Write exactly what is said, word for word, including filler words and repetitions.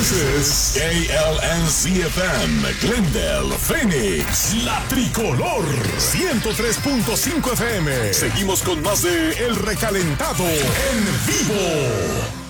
This is K L N C F M, Glendale, Phoenix, La Tricolor, ciento tres punto cinco F M. Seguimos con más de El Recalentado en vivo.